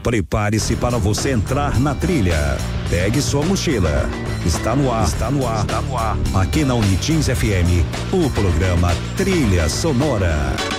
Prepare-se para você entrar na trilha. Pegue sua mochila. Está no ar. Aqui na Unitins FM, o programa Trilha Sonora.